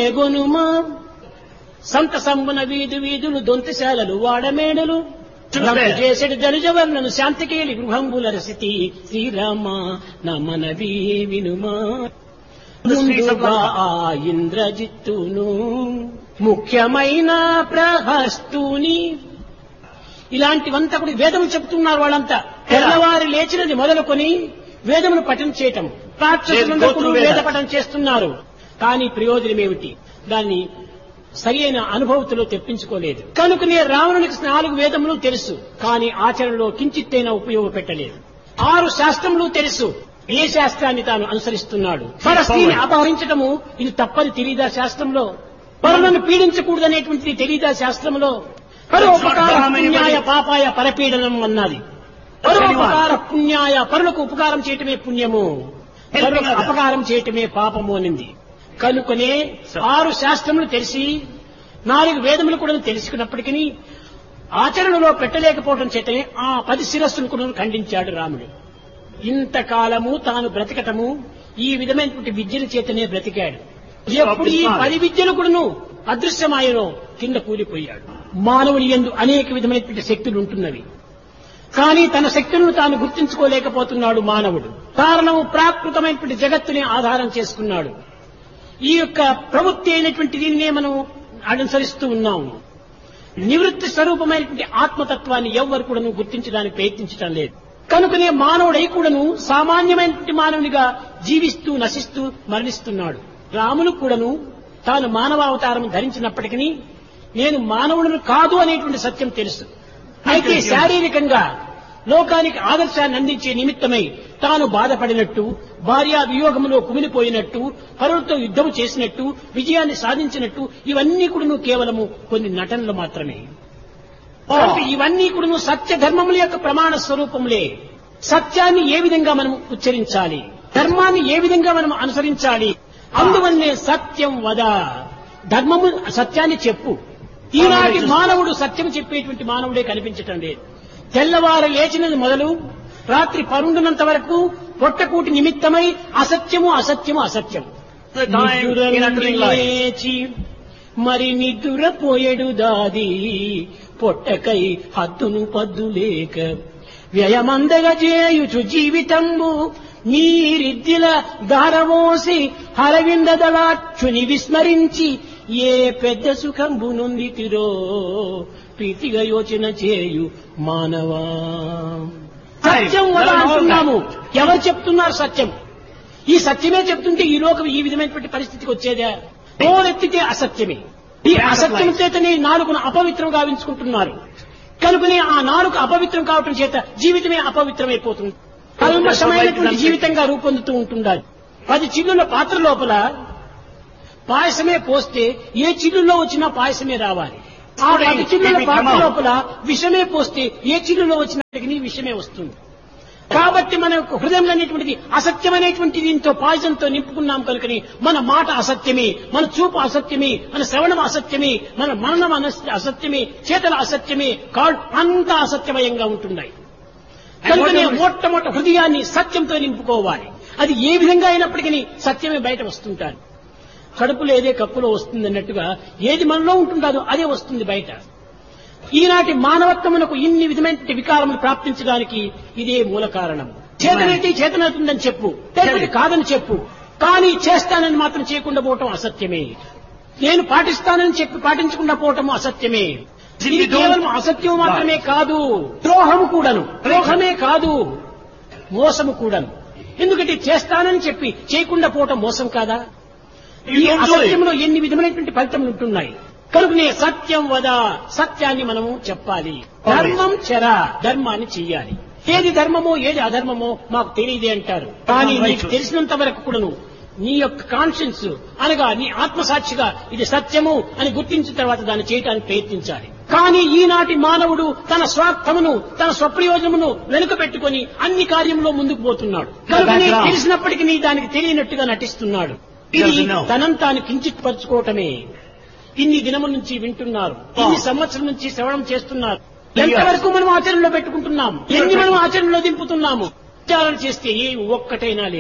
గొనుమా సంత సంబున వీధు వీధులు దొంతశాలలు వాడమేడలు చేసడి ధనుజవర్ణను శాంతికేలి గృహంబుల రసితి శ్రీరామ నమనవీ వినుమా ముందుగా ఆ ఇంద్రజిత్తును ముఖ్యమైన ప్రహస్తుని ఇలాంటివంతా కూడా వేదములు చెప్తున్నారు. వాళ్ళంతా తెల్లవారు లేచినది మొదలుకొని వేదమును పఠనం చేయటం, రాక్షసులందరూ వేద పఠనం చేస్తున్నారు. కానీ ప్రయోజనం ఏమిటి? దాన్ని సరైన అనుభవతిలో తెప్పించుకోలేదు. కనుకనే రావణునికి 4 వేదములు తెలుసు, కానీ ఆచరణలో కించిత్తైనా ఉపయోగపెట్టలేదు. 6 శాస్త్రములు తెలుసు, ఏ శాస్త్రాన్ని తాను అనుసరిస్తున్నాడు? పరస్త్రీని అపహరించటము ఇది తప్పని తెలీదా శాస్త్రంలో? పరులను పీడించకూడదనేటువంటిది తెలీదా శాస్త్రంలో? పరోపకార పుణ్యాయ పాపాయ పరపీడనం అన్నది. పరోపకార పుణ్యాయ, పరులకు ఉపకారం చేయటమే పుణ్యము, పరులకు అపకారం చేయటమే పాపము అనింది. కనుకనే 6 శాస్త్రములు తెలిసి 4 వేదములు కూడా తెలుసుకున్నప్పటికీ ఆచరణలో పెట్టలేకపోవడం చేతనే ఆ 10 శిరస్సులు కూడా ఖండించాడు రాముడు. ఇంతకాలము తాను బ్రతకటము ఈ విధమైనటువంటి విద్యల చేతనే బ్రతికాడు. ఎప్పుడు ఈ 10 విద్యలు కూడాను అదృశ్యమాయనో కింద కూలిపోయాడు. మానవుని యందు అనేక విధమైనటువంటి శక్తులు ఉంటున్నవి, కానీ తన శక్తులను తాను గుర్తించుకోలేకపోతున్నాడు మానవుడు. కారణము ప్రాకృతమైనటువంటి జగత్తుని ఆధారం చేసుకున్నాడు. ఈ యొక్క ప్రవృత్తి అయినటువంటి దీనినే మనం అనుసరిస్తూ ఉన్నాము. నివృత్తి స్వరూపమైనటువంటి ఆత్మతత్వాన్ని ఎవ్వరు కూడాను గుర్తించడానికి ప్రయత్నించడం లేదు. కనుకనే మానవుడై కూడాను సామాన్యమైనటువంటి మానవునిగా జీవిస్తూ నశిస్తూ మరణిస్తున్నాడు. రాములు కూడాను తాను మానవావతారం ధరించినప్పటికీ నేను మానవులను కాదు అనేటువంటి సత్యం తెలుసు. అయితే శారీరకంగా లోకానికి ఆదర్శాన్ని అందించే నిమిత్తమై తాను బాధపడినట్టు, భార్యా వియోగములో కుమిలిపోయినట్టు, పరులతో యుద్ధము చేసినట్టు, విజయాన్ని సాధించినట్టు ఇవన్నీ కూడా కేవలము కొన్ని నటనలు మాత్రమే. ఇవన్నీ కూడా సత్య ధర్మముల యొక్క ప్రమాణ స్వరూపములే. సత్యాన్ని ఏ విధంగా మనం ఉచ్చరించాలి, ధర్మాన్ని ఏ విధంగా మనం అనుసరించాలి, అందువల్లే సత్యం వద, ధర్మము సత్యాన్ని చెప్పు. ఈనాటి మానవుడు సత్యం చెప్పేటువంటి మానవుడే కనిపించటం లేదు. తెల్లవారు లేచినది మొదలు రాత్రి పరుండునంత వరకు పొట్టకూటి నిమిత్తమై అసత్యము అసత్యము అసత్యం. లేచి మరి నిద్రపోయేడు దాది పొట్టకై హద్దును పద్దు లేక వ్యయమందగ చేయుచు జీవితంబు మీరిద్దిల దారవోసి హరవిందదళాక్షుని విస్మరించి ఏ పెద్ద సుఖంబు నొందితిరో ప్రీతిగా యోచన చేయు మానవా. సత్యం వద అంటున్నాము. ఎవరు చెప్తున్నారు సత్యం? ఈ సత్యమే చెప్తుంటే ఈ లోకం ఈ విధమైనటువంటి పరిస్థితికి వచ్చేదా? ఓరెత్తితే అసత్యమే. ఈ అసత్యం చేతనే నాలుగును అపవిత్రం గావించుకుంటున్నారు. కనుకనే ఆ నాలుగు అపవిత్రం కావటం చేత జీవితమే అపవిత్రమైపోతుంది. కల్మషమైనటువంటి జీవితంగా రూపొందుతూ ఉంటుండాలి. 10 చిల్లుల పాత్ర లోపల పాయసమే పోస్తే ఏ చిల్లులో వచ్చినా పాయసమే రావాలి. ఆ 10 చిల్లుల పాత్ర లోపల విషమే పోస్తే ఏ చిల్లులో వచ్చినప్పటికీ విషమే వస్తుంది. కాబట్టి మన హృదయంలో అనేటువంటిది అసత్యమైనటువంటి దీంతో పాయసంతో నింపుకున్నాం కనుకని మన మాట అసత్యమే, మన చూపు అసత్యమే, మన శ్రవణం అసత్యమే, మన మననం అసత్యమే, చేతల అసత్యమే, కాళ్ళు అంతా అసత్యమయంగా ఉంటున్నాయి. కనుకనే మొట్టమొదటి హృదయాన్ని సత్యంతో నింపుకోవాలి. అది ఏ విధంగా అయినప్పటికీ సత్యమే బయట వస్తుంటారు. కడుపులో ఏదే కప్పులో వస్తుంది అన్నట్టుగా ఏది మనలో ఉంటుందో అదే వస్తుంది బయట. ఈనాటి మానవత్వమునకు ఇన్ని విధమైన వికారములు ప్రాప్తించడానికి ఇదే మూల కారణం. చేతనైతే చేతనవుతుందని చెప్పు, లేకపోతే కాదని చెప్పు, కానీ చేస్తానని మాత్రం చేయకుండా పోవటం అసత్యమే. నేను పాటిస్తానని చెప్పి పాటించకుండా పోవటం అసత్యమే. ఇది కేవలం అసత్యం మాత్రమే కాదు, ద్రోహము కూడాను. ద్రోహమే కాదు, మోసము కూడాను. ఎందుకంటే చేస్తానని చెప్పి చేయకుండా పోవటం మోసం కాదా? ఈ అసత్యంలో ఎన్ని విధమైనటువంటి ఫలితములు ఉంటున్నాయి. కనుకనే సత్యం వద, సత్యాన్ని మనము చెప్పాలి. ధర్మం చెర, ధర్మాన్ని చెయ్యాలి. ఏది ధర్మమో ఏది అధర్మమో మాకు తెలియదే అంటారు. కానీ నీకు తెలిసినంత వరకు కూడాను నీ యొక్క కాన్షియన్స్ అనగా నీ ఆత్మసాక్షిగా ఇది సత్యము అని గుర్తించిన తర్వాత దాన్ని చేయడానికి ప్రయత్నించాలి. కానీ ఈనాటి మానవుడు తన స్వార్థమును తన స్వప్రయోజనమును వెనుక పెట్టుకుని అన్ని కార్యంలో ముందుకు పోతున్నాడు. కనుకనే తెలిసినప్పటికీ దానికి తెలియనట్టుగా నటిస్తున్నాడు. ఇది తనంతాను కించిత్పరచుకోవటమే. ఇన్ని దినముల నుంచి వింటున్నారు, ఇన్ని సంవత్సరం నుంచి శ్రవణం చేస్తున్నారు. ఎంతవరకు మనం ఆచరణలో పెట్టుకుంటున్నాము, ఎన్ని మనం ఆచరణలో దింపుతున్నాము. విచారణ చేస్తే ఏ ఒక్కటైనా లేదు.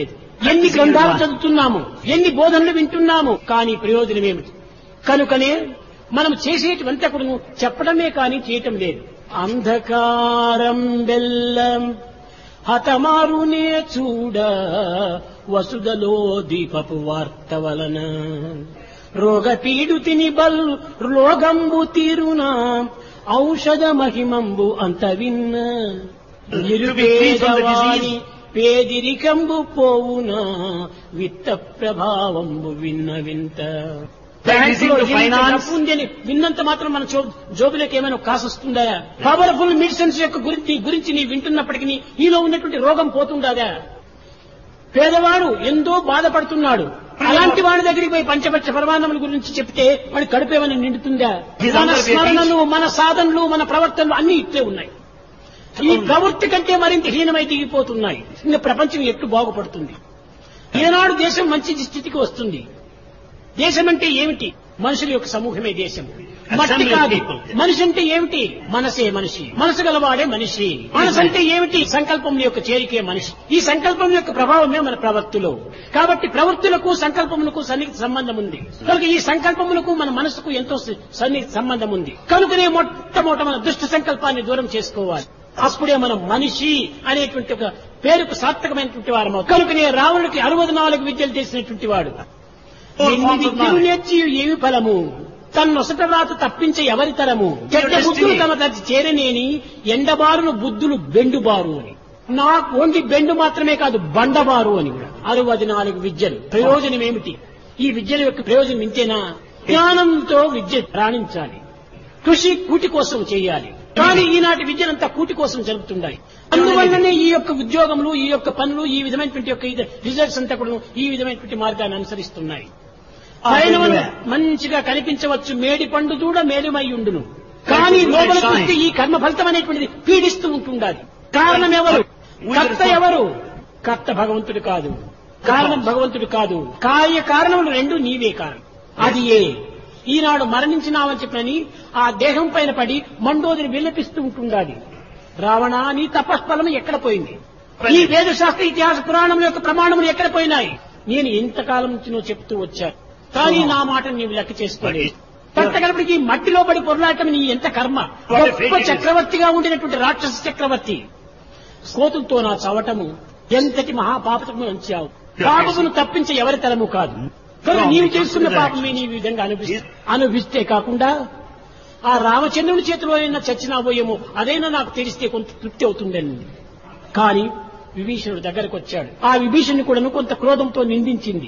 ఎన్ని గ్రంథాలు చదువుతున్నాము, ఎన్ని బోధనలు వింటున్నాము, కానీ ప్రయోజనం ఏమిటి? కనుకనే మనం చేసేటువంతా కూడా చెప్పడమే కానీ చేయటం లేదు. అంధకారం బెల్లం హతమారునే చూడ వసుదలో దీపపు వార్త వలన రోగ పీడుతిని బల్ రోగంబు తీరునా ఔషధ మహిమంబు అంత విన్న నిరుపేదవాని పేదిరికంబు పోవునా విత్త ప్రభావంబు విన్న వింత. ఉందని విన్నంత మాత్రం మన జోబులకు ఏమైనా కాసు వస్తుందా? పవర్ఫుల్ మెడిసిన్స్ యొక్క గురించి నీ వింటున్నప్పటికీ నీలో ఉన్నటువంటి రోగం పోతుండదా? పేదవాడు ఎంతో బాధపడుతున్నాడు, అలాంటి వాడి దగ్గరికి పోయి పంచపక్ష పరమాన్నముల గురించి చెప్తే వాడి కడుపు ఏమైనా నిండుతుందా? మన స్మరణలు, మన సాధనలు, మన ప్రవర్తనలు అన్ని ఇట్లే ఉన్నాయి. ఈ ప్రవృత్తి కంటే మరింత హీనమై దిగిపోతున్నాయి. ఇంకా ప్రపంచం ఎట్లు బాగుపడుతుంది? ఏనాడు దేశం మంచి స్థితికి వస్తుంది? దేశం అంటే ఏమిటి? మనుషుల యొక్క సమూహమే దేశం, మట్టి కాదు. మనిషి అంటే ఏమిటి? మనసే మనిషి, మనసు గలవాడే మనిషి. మనసు అంటే ఏమిటి? సంకల్పం యొక్క చేరికే మనిషి. ఈ సంకల్పం యొక్క ప్రభావమే మన ప్రవృత్తిలో. కాబట్టి ప్రవృత్తులకు సంకల్పములకు సన్నిహిత సంబంధం ఉంది. కనుక ఈ సంకల్పములకు మన మనసుకు ఎంతో సన్నిహిత సంబంధం ఉంది. కనుకనే మొట్టమొదట మన దుష్ట సంకల్పాన్ని దూరం చేసుకోవాలి. అప్పుడే మనం మనిషి అనేటువంటి ఒక పేరుకు సార్థకమైనటువంటి వారము. కనుకనే రావణుడికి 64 విద్యలు తెలిసినటువంటి వాడు. ఎన్ని విద్యలు నేర్చి ఏమి ఫలము, తన్నొసట రాత తప్పించే ఎవరి తరము, చెడ్డ బుద్ధులు తమ తది చేరనేని ఎండబారును బుద్ధులు బెండుబారు అని. నాకు ఓన్లీ బెండు మాత్రమే కాదు, బండబారు అని కూడా. 64 విద్యలు. ప్రయోజనం ఏమిటి? ఈ విద్యల యొక్క ప్రయోజనం ఇంతేనా? జ్ఞానంతో విద్య రాణించాలి, కృషి కూటి కోసం చేయాలి. కానీ ఈనాటి విద్యనంతా కూటి కోసం జరుగుతున్నాయి. అందువల్లనే ఈ యొక్క ఉద్యోగములు, ఈ యొక్క పనులు, ఈ విధమైనటువంటి యొక్క రిజల్ట్స్ అంతా కూడా ఈ విధమైనటువంటి మార్గాన్ని అనుసరిస్తున్నాయి. పైన మంచిగా కనిపించవచ్చు, మేడి పండు చూడ మేలుమయ్యుండును, కానీ లోపల చూస్తే ఈ కర్మ ఫలితం అనేటువంటిది పీడిస్తూ ఉంటుండాలి. కారణం ఎవరు? కర్త ఎవరు? కర్త భగవంతుడు కాదు, కారణం భగవంతుడు కాదు. కార్య కారణములు రెండు నీవే కారణం. అది ఈనాడు మరణించినావని చెప్పని ఆ దేహం పైన పడి మండోదిని విలపిస్తూ ఉంటుండాలి. రావణ, నీ తపస్ఫలము ఎక్కడ పోయింది? ఈ వేదశాస్త్ర ఇతిహాస పురాణముల యొక్క ప్రమాణములు ఎక్కడ పోయినాయి? నేను ఇంతకాలం నుంచి నువ్వు చెప్తూ వచ్చాను, కానీ నా మాటను నీవు లెక్క చేసుకోలేదు. కనుక మట్టిలో పడి పొరలాటం నీ ఎంత కర్మ. గొప్ప చక్రవర్తిగా ఉండినటువంటి రాక్షస చక్రవర్తి కోతులతో నా చవటము ఎంతటి మహాపాపము అంచావు. పాపమును తప్పించే ఎవరి తరము కాదు. కనుక నీవు చేసుకున్న పాపమే నీ విధంగా అనుభవిస్తే కాకుండా ఆ రామచంద్రుని చేతిలో అయినా చచ్చినాబోయేమో అదైనా నాకు తెలిస్తే కొంత తృప్తి అవుతుందని. కానీ విభీషణుడు దగ్గరకు వచ్చాడు. ఆ విభీషణుని కూడా కొంత క్రోధంతో నిందించింది.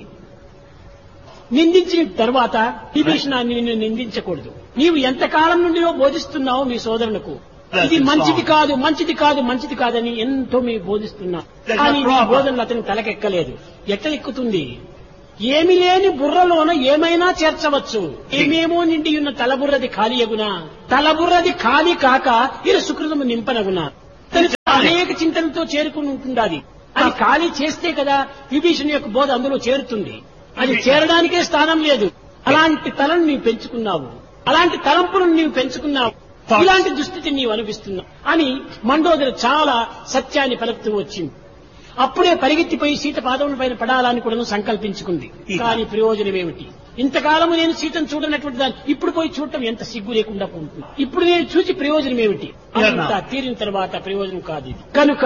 నిందించిన తర్వాత విభీషణాన్ని నిన్ను నిందించకూడదు. నీవు ఎంతకాలం నుండి బోధిస్తున్నావో మీ సోదరులకు ఇది మంచిది కాదు, మంచిది కాదు, మంచిది కాదని ఎంతో మీ బోధిస్తున్నా, కానీ మీ బోధనలు అతనికి తలకెక్కలేదు. ఎట్లా ఎక్కుతుంది? ఏమి లేని బుర్రలోన ఏమైనా చేర్చవచ్చు. ఏమేమో నిండి ఉన్న తలబుర్రది ఖాళీ అగునా, తలబుర్రది ఖాళీ కాక ఇది సుకృతము నింపనగునా. అనేక చింతనతో చేరుకుని ఉంటుండాలి. అది ఖాళీ చేస్తే కదా విభీషణ యొక్క బోధ అందులో చేరుతుంది. అది చేరడానికే స్థానం లేదు. అలాంటి తలను నీవు పెంచుకున్నావు, అలాంటి తలంపులను నీవు పెంచుకున్నావు, ఇలాంటి దుస్థితిని నీవు అనిపిస్తున్నావు అని మండోదరి చాలా సత్యాన్ని పలుకుతూ వచ్చింది. అప్పుడే పరిగెత్తిపోయి సీత పాదముల పైన పడాలని కూడా సంకల్పించుకుంది. కానీ ప్రయోజనం ఏమిటి? ఇంతకాలము నేను సీతను చూడనటువంటి దాన్ని ఇప్పుడు పోయి చూడటం ఎంత సిగ్గు లేకుండా పోతుంది. ఇప్పుడు నేను చూసి ప్రయోజనం ఏమిటి? అంతా తీరిన తర్వాత ప్రయోజనం కాదు ఇది. కనుక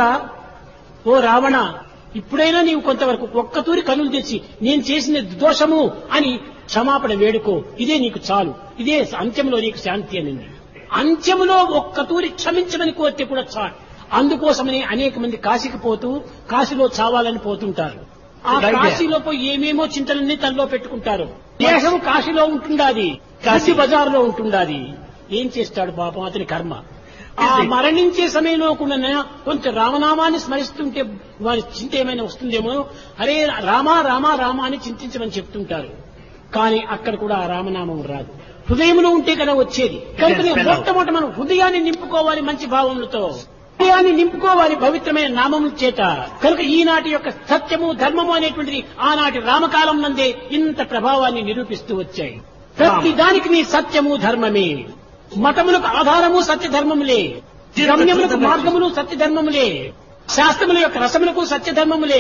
ఓ రావణ, ఇప్పుడైనా నీవు కొంతవరకు ఒక్కతూరి కనులు తెచ్చి నేను చేసిన దోషము అని క్షమాపణ వేడుకో. ఇదే నీకు చాలు, ఇదే అంత్యంలో నీకు శాంతి అనింది. అంత్యములో ఒక్కతూరి క్షమించమని కోరితే కూడా చాలు. అందుకోసమని అనేక మంది కాశీకి పోతూ కాశీలో చావాలని పోతుంటారు. ఆ కాశీలో పోయి ఏమేమో చింతలన్నీ తనలో పెట్టుకుంటారు. దేశం కాశీలో ఉంటుండాది, కాశీ బజారులో ఉంటుండాది. ఏం చేస్తాడు పాపం అతని కర్మ. ఆ మరణించే సమయంలో కూడా కొంచెం రామనామాన్ని స్మరిస్తుంటే వారి చింత ఏమైనా వస్తుందేమో, అరే రామా రామా రామా అని చింతించమని చెప్తుంటారు. కానీ అక్కడ కూడా ఆ రామనామం రాదు. హృదయంలో ఉంటే కదా వచ్చేది. కనుక మొట్టమొదట మనం హృదయాన్ని నింపుకోవాలి మంచి భావములతో, హృదయాన్ని నింపుకోవాలి పవిత్రమైన నామముల చేత. కనుక ఈనాటి యొక్క సత్యము ధర్మము అనేటువంటిది ఆనాటి రామకాలం నందే ఇంత ప్రభావాన్ని నిరూపిస్తూ వచ్చాయి. ప్రతి దానికి నీ సత్యము ధర్మమే. మతములకు ఆధారము సత్యధర్మములే, గమ్యములకు మార్గములు సత్యధర్మములే, శాస్త్రముల యొక్క రసములకు సత్యధర్మములే,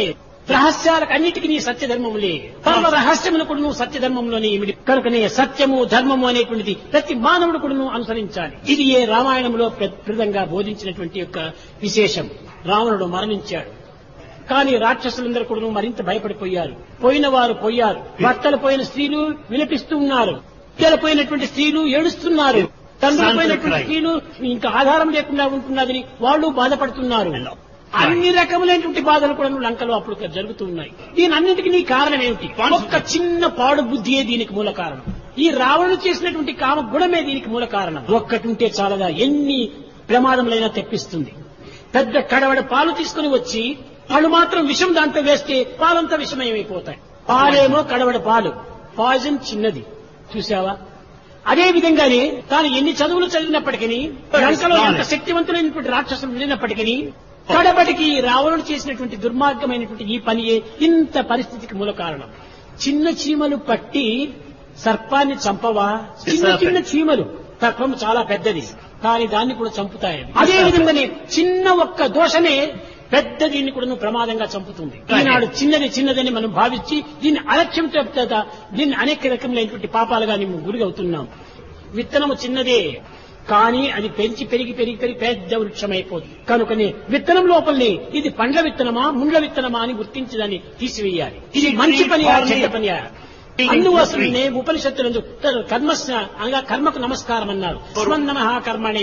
రహస్యాలకు అన్నిటికీ నీ సత్యధర్మములే, పరమ రహస్యమును కూడా నువ్వు సత్యధర్మంలోనే ఇమిడి కనుకనే సత్యము ధర్మము అనేటువంటిది ప్రతి మానవుడు కూడా నువ్వు అనుసరించాలి. ఇది ఏ రామాయణంలో ప్రదంగా బోధించినటువంటి యొక్క విశేషం. రావణుడు మరణించాడు, కానీ రాక్షసులందరూ కూడా మరింత భయపడిపోయారు. పోయిన వారు పోయారు, భర్తలు పోయిన స్త్రీలు విలపిస్తూ ఉన్నారు, పిల్లలు పోయినటువంటి స్త్రీలు ఏడుస్తున్నారు, తండ్రులు పోయినటువంటి స్త్రీలు ఇంకా ఆధారం లేకుండా ఉంటున్నదని వాళ్ళు బాధపడుతున్నారు. అన్ని రకములైనటువంటి బాధలు కూడా లంకలో అప్పుడు జరుగుతూ ఉన్నాయి. దీని అన్నింటికి నీ కారణం ఏమిటి? ఒక్క చిన్న పాడు బుద్ధియే దీనికి మూల కారణం. ఈ రావణుడు చేసినటువంటి కామ గుణమే దీనికి మూల కారణం. ఒక్కటి ఉంటే చాలదా ఎన్ని ప్రమాదములైనా తెప్పిస్తుంది. పెద్ద కడవడ పాలు తీసుకుని వచ్చి వాళ్ళు మాత్రం విషం దాంట్లో వేస్తే పాలంతా విషమయమైపోతాయి. పాలేమో కడవడ పాలు, పాయిజన్ చిన్నది. చూసావా? అదే విధంగానే తాను ఎన్ని చదువులు చదివినప్పటికీ, లంకలో ఎంత శక్తివంతులైనటువంటి రాక్షసులు వెళ్ళినప్పటికీ కడబడికి రావణుడు చేసినటువంటి దుర్మార్గమైనటువంటి ఈ పనియే ఇంత పరిస్థితికి మూల కారణం. చిన్న చీమలు పట్టి సర్పాన్ని చంపవా? చిన్న చిన్న చీమలు, సర్పం చాలా పెద్దది, కానీ దాన్ని కూడా చంపుతాయి. అదే విధంగానే చిన్న ఒక్క దోషమే పెద్ద దీన్ని కూడా ప్రమాదంగా చంపుతుంది. ఈనాడు చిన్నది చిన్నదని మనం భావించి దీన్ని అలక్ష్యం చెప్తా దీన్ని అనేక రకములైనటువంటి పాపాలుగా మేము గురి అవుతున్నాం. విత్తనము చిన్నదే, కానీ అది పెంచి పెరిగి పెరిగి పెరిగి పెద్ద వృక్షమైపోతుంది. కనుకనే విత్తనం లోపలనే ఇది పండ్ల విత్తనమా ముండ్ల విత్తనమా అని గుర్తించి దాన్ని తీసివేయాలి. ఇది మంచి పనియా చెడ్డ పనియా? అందువసలనే ఉపనిషత్తులందు కర్మస్య అనగా కర్మకు నమస్కారం అన్నారు. తస్మై నమః కర్మణే,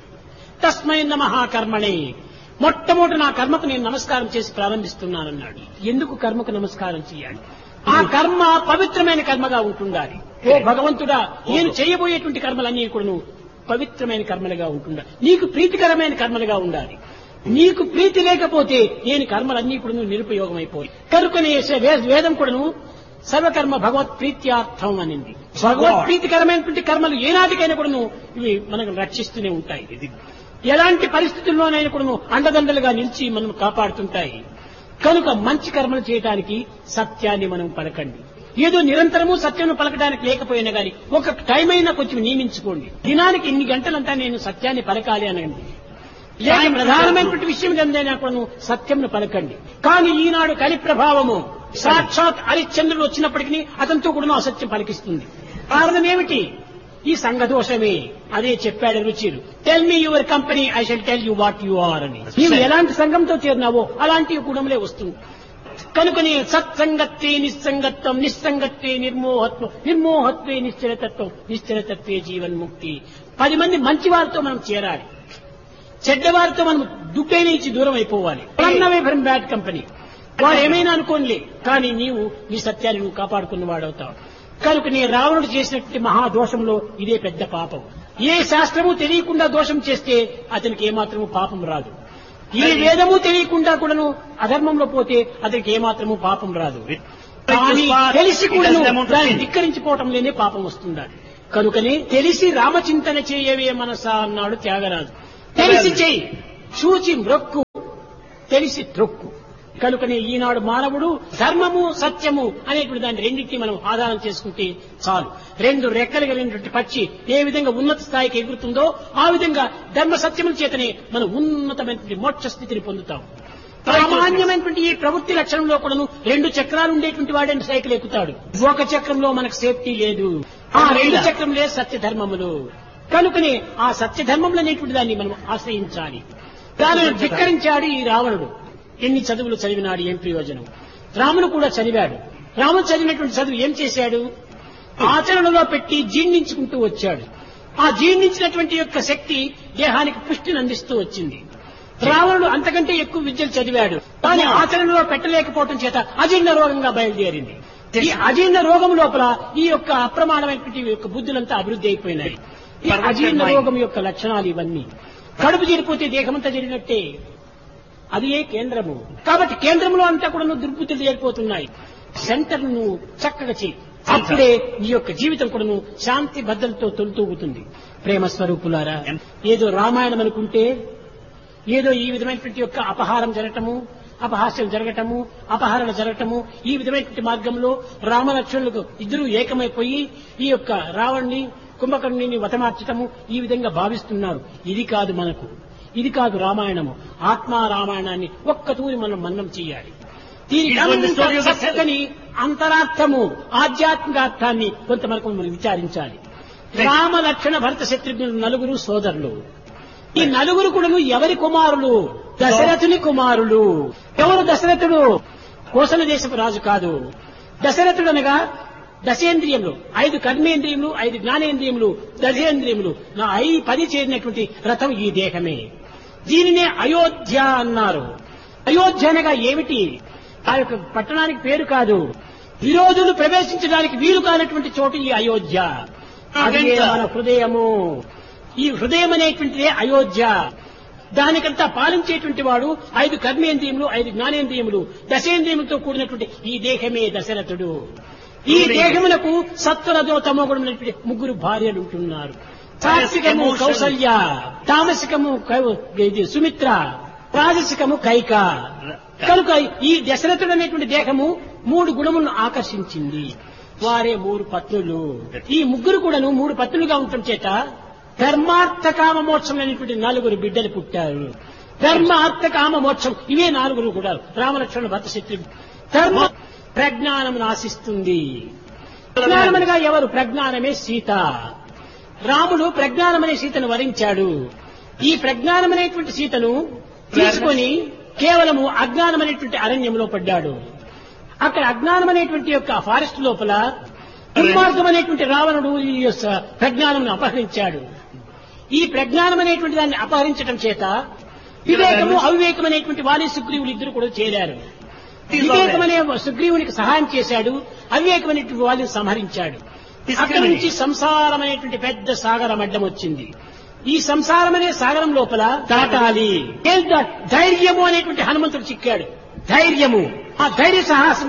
తస్మై నమః కర్మణే. మొట్టమొదటి నా కర్మకు నేను నమస్కారం చేసి ప్రారంభిస్తున్నానన్నాడు. ఎందుకు కర్మకు నమస్కారం చేయాలి? ఆ కర్మ పవిత్రమైన కర్మగా ఉంటుండాలి. ఓ భగవంతుడా, నేను చేయబోయేటువంటి కర్మలన్నీ కూడా నువ్వు పవిత్రమైన కర్మలుగా ఉంటుండాలి, నీకు ప్రీతికరమైన కర్మలుగా ఉండాలి. నీకు ప్రీతి లేకపోతే నేను కర్మలన్నీ కూడా నిరుపయోగం అయిపోయి. కనుకనే వేదం కూడాను సర్వకర్మ భగవత్ ప్రీత్యార్థం అనింది. భగవత్ ప్రీతికరమైనటువంటి కర్మలు ఏనాటికైనా కూడాను ఇవి మనకు రక్షిస్తూనే ఉంటాయి. ఎలాంటి పరిస్థితుల్లోనైనా కూడాను అండదండలుగా నిలిచి మనం కాపాడుతుంటాయి. కనుక మంచి కర్మలు చేయడానికి సత్యాన్ని మనం పలకండి. ఏదో నిరంతరము సత్యం పలకడానికి లేకపోయినా గాని ఒక టైం అయినా కొంచెం నియమించుకోండి. దినానికి ఇన్ని గంటలంతా నేను సత్యాన్ని పలకాలి అనండి. లేక ప్రధానమైనటువంటి విషయం ఏదైనా కూడా సత్యంను పలకండి. కానీ ఈనాడు కలి ప్రభావము సాక్షాత్ హరిశ్చంద్రుడు వచ్చినప్పటికీ అతనితో కూడా అసత్యం పలికిస్తుంది. కారణం ఏమిటి? ఈ సంఘదోషమే. అదే చెప్పాడు రుచిరు. Tell me your company, I shall tell you what you are అని. నీవు ఎలాంటి సంఘంతో చేరినావో అలాంటి గుణములే వస్తుంది. కనుకనే సత్సంగత్వే నిస్సంగత్వం, నిస్సంగత్వే నిర్మోహత్వం, నిర్మోహత్వే నిశ్చలతత్వం, నిశ్చలతత్వే జీవన్ముక్తి. 10 మంది మంచి వారితో మనం చేరాలి, చెడ్డవారితో మనం దుడ్డైన ఇచ్చి దూరం అయిపోవాలి. From bad company. వారు ఏమైనా అనుకోనిలే, కానీ నీవు నీ సత్యాన్ని నువ్వు కాపాడుకున్న వాడవుతావు. కనుక నీ రావణుడు చేసినటువంటి మహాదోషంలో ఇదే పెద్ద పాపం. ఏ శాస్త్రము తెలియకుండా దోషం చేస్తే అతనికి ఏమాత్రము పాపం రాదు. ఏ వేదము తెలియకుండా కూడాను అధర్మంలో పోతే అతనికి ఏమాత్రము పాపం రాదు. కానీ తెలిసి కూడా దాన్ని ధిక్కరించుకోవటంలోనే పాపం వస్తుంది. కనుకనే తెలిసి రామచింతన చేయవే మనసా అన్నాడు త్యాగరాజు. తెలిసి చెయ్యి, చూచి మ్రొక్కు, తెలిసి త్రొక్కు. కనుకనే ఈనాడు మానవుడు ధర్మము సత్యము అనేటువంటి దాన్ని రెండింటినీ మనం ఆధారం చేసుకుంటే చాలు. 2 రెక్కలు కలిగినటువంటి పక్షి ఏ విధంగా ఉన్నత స్థాయికి ఎగురుతుందో ఆ విధంగా ధర్మ సత్యముల చేతనే మనం ఉన్నతమైనటువంటి మోక్ష స్థితిని పొందుతాం. సామాన్యమైనటువంటి ఈ ప్రవృత్తి లక్షణంలో కూడా 2 చక్రాలు ఉండేటువంటి వాడే సైకిల్ ఎక్కుతాడు. ఒక చక్రంలో మనకు సేఫ్టీ లేదు. ఆ 2 చక్రంలే సత్య ధర్మములు. కనుకనే ఆ సత్య ధర్మములు అనేటువంటి దాన్ని మనం ఆశ్రయించాలి. దానిని ధిక్కరించాడు ఈ రావణుడు. ఎన్ని చదువులు చదివినాడు, ఏం ప్రయోజనం? రాముడు కూడా చదివాడు. రాముడు చదివినటువంటి చదువు ఏం చేశాడు? ఆచరణలో పెట్టి జీర్ణించుకుంటూ వచ్చాడు. ఆ జీర్ణించినటువంటి యొక్క శక్తి దేహానికి పుష్టిని అందిస్తూ వచ్చింది. రావణుడు అంతకంటే ఎక్కువ విద్యలు చదివాడు, కానీ ఆచరణలో పెట్టలేకపోవడం చేత అజీర్ణ రోగంగా బయలుదేరింది. ఈ అజీర్ణ రోగం లోపల ఈ యొక్క అప్రమాణమైనటువంటి యొక్క బుద్ధులంతా అభివృద్ధి అయిపోయినాయి. ఈ అజీర్ణ రోగం యొక్క లక్షణాలు ఇవన్నీ. కడుపు చేరిపోతే దేహమంతా జరిగినట్టే. అది ఏ కేంద్రము. కాబట్టి కేంద్రంలో అంతా కూడా దుర్బుద్ధులు చేరిపోతున్నాయి. సెంటర్ నువ్వు చక్కగా చేయి, అప్పుడే నీ యొక్క జీవితం కూడా శాంతి భద్రతతో తొలితూగుతుంది. ప్రేమ స్వరూపులారా, ఏదో రామాయణం అనుకుంటే ఏదో ఈ విధమైనటువంటి యొక్క అపహారం జరగటము, అపహాస్యం జరగటము, అపహరణ జరగటము, ఈ విధమైనటువంటి మార్గంలో రామలక్ష్మణులకు ఇద్దరూ ఏకమైపోయి ఈ యొక్క రావణ్ణి కుంభకర్ణుని వతమార్చటము ఈ విధంగా భావిస్తున్నారు. ఇది కాదు మనకు, ఇది కాదు రామాయణము. ఆత్మా రామాయణాన్ని ఒక్క తూరి మనం మన్నం చేయాలి. దీనికి అంత చక్కని అంతరార్థము ఆధ్యాత్మికార్థాన్ని కొంతవరకు మనం విచారించాలి. రామ లక్ష్మణ భరత శత్రుఘ్నులు నలుగురు సోదరులు. ఈ నలుగురు కూడాను ఎవరి కుమారులు? దశరథుని కుమారులు. ఎవరు దశరథుడు? కోసల దేశపు రాజు కాదు. దశరథుడు అనగా దశేంద్రియములు, 5 కర్మేంద్రియములు, 5 జ్ఞానేంద్రియములు, దశేంద్రియములు, 10 చేరినటువంటి రథం ఈ దేహమే. దీనినే అయోధ్య అన్నారు. అయోధ్య అనగా ఏమిటి? ఆ యొక్క పట్టణానికి పేరు కాదు. విరోధులు ప్రవేశించడానికి వీలు కానటువంటి చోటు ఈ అయోధ్య. అదే మన హృదయము. ఈ హృదయం అనేటువంటిదే అయోధ్య. దానికంతా పాలించేటువంటి వాడు 5 కర్మేంద్రియములు, 5 జ్ఞానేంద్రియములు, దశేంద్రియములతో కూడినటువంటి ఈ దేహమే దశరథుడు. ఈ దేహమునకు సత్వరజో తమోగుణం 3 భార్యలు ఉంటున్నారు. సాత్వికము కౌసల్య, తామసికము సుమిత్ర, రాజసికము కైక. కనుక ఈ దశరథుడు అనేటువంటి దేహము 3 గుణములను ఆకర్షించింది. వారే 3 పత్నులు. ఈ 3 కూడాను 3 పత్నులుగా ఉండటం చేత ధర్మార్థ కామ మోక్షం అనేటువంటి 4 బిడ్డలు పుట్టారు. ధర్మ అర్థ కామ మోక్షం ఇవే 4 కూడా రామలక్ష్మణ భరత శత్రుఘ్నులు. ధర్మ ప్రజ్ఞానమును ఆశిస్తుంది. ప్రజ్ఞానమనగా ఎవరు? ప్రజ్ఞానమే సీత. రాముడు ప్రజ్ఞానమనే సీతను వరించాడు. ఈ ప్రజ్ఞానమనేటువంటి సీతను తీసుకొని కేవలము అజ్ఞానమనేటువంటి అరణ్యంలో పడ్డాడు. అక్కడ అజ్ఞానమనేటువంటి యొక్క ఫారెస్ట్ లోపల దుర్మార్గం అనేటువంటి రావణుడు ఈ ప్రజ్ఞానమును అపహరించాడు. ఈ ప్రజ్ఞానం అనేటువంటి దాన్ని అపహరించడం చేత వివేకము అవివేకం అనేటువంటి వాలి సుగ్రీవులు ఇద్దరు కూడా చేరారు. వివేకమనే సుగ్రీవునికి సహాయం చేశాడు, అవివేకం అనేటువంటి వాళ్ళని సంహరించాడు. అక్కడి నుంచి సంసారం అనేటువంటి పెద్ద సాగరం అడ్డం వచ్చింది. ఈ సంసారం అనే సాగరం లోపల దాటాలి. ధైర్యము అనేటువంటి హనుమంతుడు చిక్కాడు. ధైర్యము, ఆ ధైర్య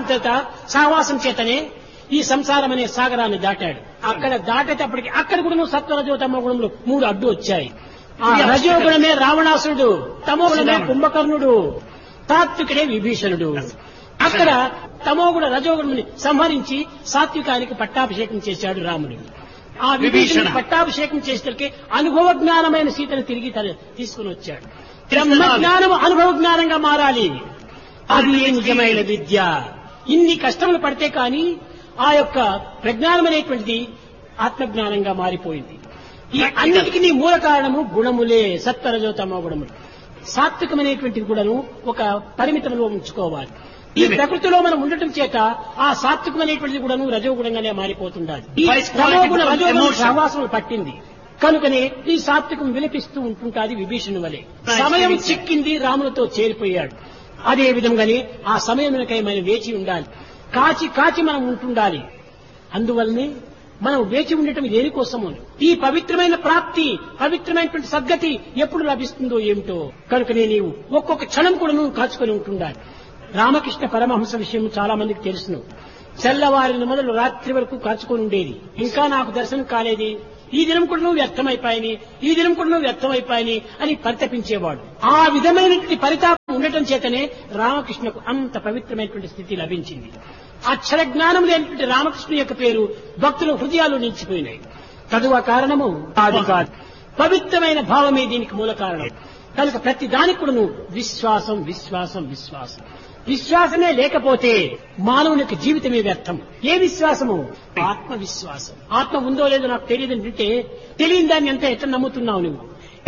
సహవాసం చేతనే ఈ సంసారం అనే సాగరాన్ని దాటాడు. అక్కడ దాటేటప్పటికి అక్కడ కూడా సత్వరజో తమో గుణంలో 3 అడ్డు వచ్చాయి. ఆ రజోగుణమే రావణాసురుడు, తమోగుణమే కుంభకర్ణుడు, తాత్వికుడే విభీషణుడు. అక్కడ తమోగుణ రజోగుణుని సంహరించి సాత్వికానికి పట్టాభిషేకం చేశాడు రాముడు. ఆ విభీషణుడు పట్టాభిషేకం చేసేసరికి అనుభవ జ్ఞానమైన సీతను తిరిగి తీసుకుని వచ్చాడు. బ్రహ్మ జ్ఞానం అనుభవ జ్ఞానంగా మారాలి. అది నిజమైన విద్య. ఇన్ని కష్టములు పడితే కానీ ఆ యొక్క ప్రజ్ఞానం అనేటువంటిది ఆత్మజ్ఞానంగా మారిపోయింది. ఈ అన్నిటికీ మూల కారణము గుణములే, సత్వరజో తమో గుణములు. సాత్వికమైనటువంటిది కూడాను ఒక పరిమితంలో ఉంచుకోవాలి. ఈ ప్రకృతిలో మనం ఉండటం చేత ఆ సాత్వికమైనటువంటిది కూడాను రజోగుణంగానే మారిపోతుండాలి. ఈ తమోగుణ రజోగుణ సహవాసములు పట్టింది కనుకనే ఈ సాత్వికం విలపిస్తూ ఉంటుంటాది విభీషణుని వలె. సమయం చిక్కింది, రాములతో చేరిపోయాడు. అదే విధంగానే ఆ సమయమునకై మనం వేచి ఉండాలి. కాచి మనం ఉంటుండాలి. అందువల్లనే మనం వేచి ఉండటం దేనికోసము? ఈ పవిత్రమైన ప్రాప్తి, పవిత్రమైనటువంటి సద్గతి ఎప్పుడు లభిస్తుందో ఏమిటో. కనుకనే నీవు ఒక్కొక్క క్షణం కూడా నువ్వు కాచుకొని ఉంటుండాలి. రామకృష్ణ పరమహంస విషయం చాలా మందికి తెలుసును. తెల్లవారిన మొదలు రాత్రి వరకు కాచుకొని ఉండేది. ఇంకా నాకు దర్శనం కాలేది, ఈ దినం కూడా నువ్వు వ్యర్థమైపోయాని, ఈ దినం కూడా నువ్వు వ్యర్థమైపోయాని అని పరితపించేవాడు. ఆ విధమైనటువంటి పరితాపం ఉండటం చేతనే రామకృష్ణకు అంత పవిత్రమైనటువంటి స్థితి లభించింది. అక్షర జ్ఞానం లేనటువంటి రామకృష్ణ యొక్క పేరు భక్తుల హృదయాలు నిలిచిపోయినాయి. చదువు కారణము కాదు కాదు, పవిత్రమైన భావమే దీనికి మూల కారణం. కనుక ప్రతి దానికి కూడా నువ్వు విశ్వాసం విశ్వాసం విశ్వాసం. విశ్వాసమే లేకపోతే మానవునికి జీవితమే వ్యర్థం. ఏ విశ్వాసము? ఆత్మవిశ్వాసం. ఆత్మ ఉందో లేదో నాకు తెలియదు అంటే తెలియని దాన్ని అంతా ఎట్లా నమ్ముతున్నావు నువ్వు?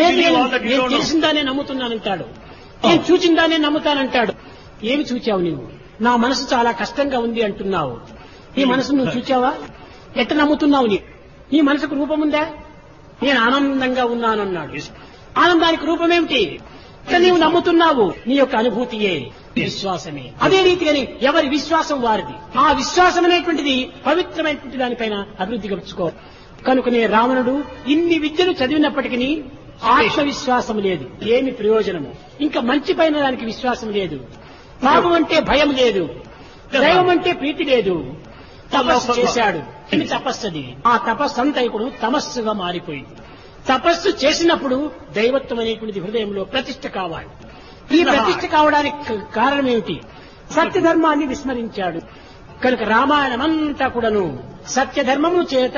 నేను తెలిసిన దానే నమ్ముతున్నానంటాడు, నేను చూచిన దానే నమ్ముతానంటాడు. ఏమి చూచావు నువ్వు? నా మనసు చాలా కష్టంగా ఉంది అంటున్నావు. నీ మనసు నువ్వు చూచావా? ఎట్లా నమ్ముతున్నావు? నీ మనసుకు రూపముందా? నేను ఆనందంగా ఉన్నానన్నాడు. ఆనందానికి రూపమేమిటి? నీవు నమ్ముతున్నావు, నీ యొక్క అనుభూతియే విశ్వాసమే. అదే రీతిగానే ఎవరి విశ్వాసం వారిది. ఆ విశ్వాసం అనేటువంటిది పవిత్రమైనటువంటి దానిపైన అభివృద్ధి గడుచుకో. కనుకనే రావణుడు ఇన్ని విద్యలు చదివినప్పటికీ ఆత్మవిశ్వాసం లేదు. ఏమి ప్రయోజనము? ఇంకా మంచి పైన దానికి విశ్వాసం లేదు. పాపం అంటే భయం లేదు, దైవం అంటే ప్రీతి లేదు. తపస్సు చేశాడు. ఏమి తపస్సుది? ఆ తపస్సు అంతా ఇప్పుడు తమస్సుగా మారిపోయింది. తపస్సు చేసినప్పుడు దైవత్వం అనేటువంటిది హృదయంలో ప్రతిష్ఠ కావాలి. ఈ ప్రతిష్ఠ కావడానికి కారణం ఏమిటి? సత్యధర్మాన్ని విస్మరించాడు. కనుక రామాయణమంతా కూడాను సత్యధర్మము చేత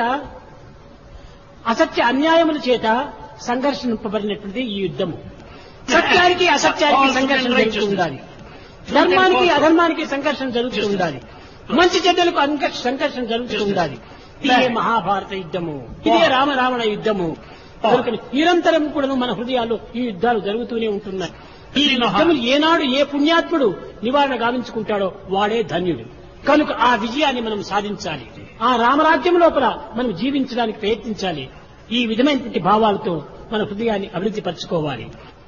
అసత్య అన్యాయముల చేత సంఘర్షింపబడినటువంటిది ఈ యుద్ధము. సత్యానికి అసత్యానికి సంఘర్షణ జరుగుతూ ఉండాలి. ధర్మానికి అధర్మానికి సంఘర్షణ జరుగుతూ ఉండాలి, మంచి చెడ్డలకు సంఘర్షణ జరుగుతూ ఉండాలి. ఇదే మహాభారత యుద్ధము, ఇదే రామరావణ యుద్ధము. కనుక నిరంతరం కూడా మన హృదయాల్లో ఈ యుద్ధాలు జరుగుతూనే ఉంటున్నాయి. ఈ యుద్ధములు ఏనాడు ఏ పుణ్యాత్ముడు నివారణ గావించుకుంటాడో వాడే ధన్యుడు. కనుక ఆ విజయాన్ని మనం సాధించాలి. ఆ రామరాజ్యం లోపల మనం జీవించడానికి ప్రయత్నించాలి. ఈ విధమైనటువంటి భావాలతో మన హృదయాన్ని అభివృద్ధి పరచుకోవాలి.